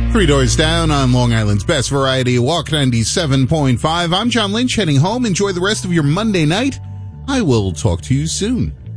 Three Doors Down on Long Island's Best Variety, Walk 97.5. I'm John Lynch, heading home. Enjoy the rest of your Monday night. I will talk to you soon.